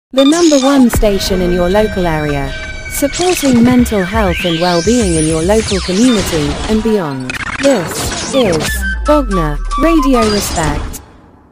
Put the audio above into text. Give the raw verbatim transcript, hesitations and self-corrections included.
The number one station in your local area, supporting mental health and well-being in your local community and beyond. This is Bogner Radio Respect.